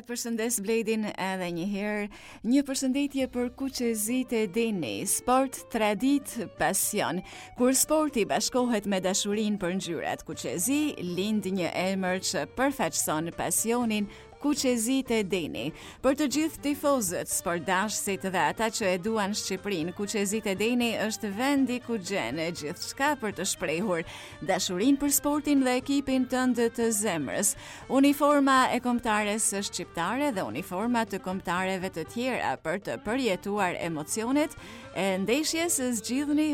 përshëndes Bledin edhe një herë. Një përshëndetje për kuqezit e dini, sport, tradit, pasion. Kur sporti bashkohet me dashurin për ngjyrat kuqezi, lind një emër që përfaqëson pasionin kuqezit e dini. Për të gjithë tifozët, sportdashësit dhe ata që e duan Shqipërinë, kuqezit e dini është vendi ku gjen gjithçka për të shprehur dashurinë për sportin dhe ekipin tënd të zemrës. Uniforma e kombëtares shqiptare dhe uniforma të kombëtareve të tjera për të përjetuar emocionet e ndeshjes zgjidhni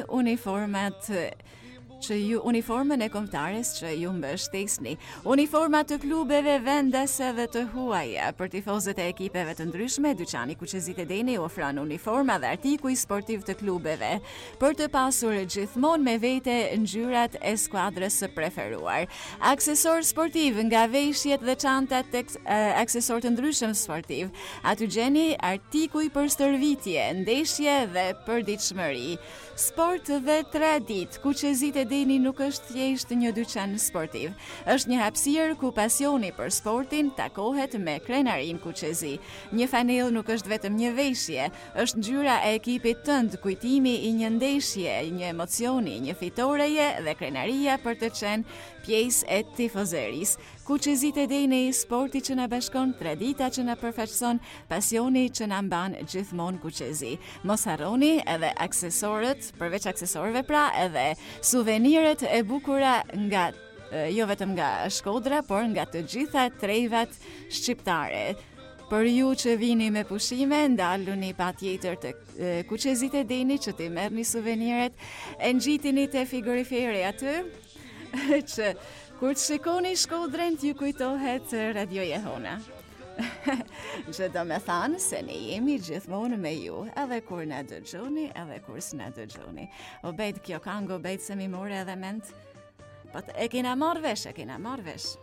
uniformën e kombëtares që ju mbështesni. Uniforma të klubeve vendase dhe të huaja. Për tifozët e ekipeve të ndryshme, dyqani Kuqezit e Deni ofron uniforma dhe artikuj sportiv të klubeve për të pasur gjithmonë me vete ngjyrat e skuadrës së preferuar. Aksesor sportiv nga veshjet dhe çantat tek aksesor të ndryshëm sportiv. Aty gjeni artikuj për stërvitje, ndeshje dhe përditshmëri. Sport dhe tradit. Kuqezit e Deni nuk është thjesht një dyqan sportiv. Është një hapësirë ku pasioni për sportin takohet me krenarin kuqezi. Një fanellë nuk është vetëm një veshje, është ngjyra e ekipit tënd, kujtimi i një ndeshje, një emocioni, një fitoreje dhe krenaria për të qenë pjesë e tifozeris. Kuqezit e Deni, sporti që na bashkon, tradita që na përfaqëson, pasioni që na mban gjithmonë kuqezi. Mos harroni edhe aksesorët, përveç aksesorëve pra, edhe suveniret e bukura nga jo vetëm nga Shkodra, por nga të gjitha trejvat shqiptare. Për ju që vini me pushime, ndaluni patjetër të Kuqezit e Deni që t'i merrni suveniret, e ngjitini te frigoriferi aty, që kur të shikoni Shkodrën ju kujtohet Radio Jehona. Që do me thanë se ne jemi gjithmonë me ju, edhe kur na dëgjoni, edhe kur s'na dëgjoni. O bejt kjo kango, bejt se mi more edhe ment. Po e kena marrë vesh.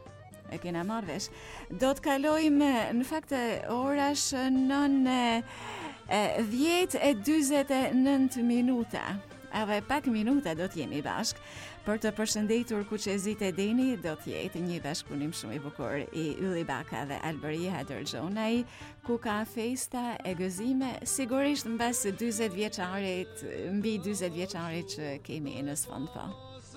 Do të kalojmë, në fakt orash në 10:49 minuta. Edhe pak minuta do t'jemi bashk. Për të përshëndetur Kuqezit e Deni do t'jetë një bashkëpunim shumë i bukur i Ylli Baka dhe Alberia Dërgjonaj, ku ka festa e gëzime, sigurisht mbas 40 vjeçarit, mbi 40 vjeçarit që kemi në sfond po.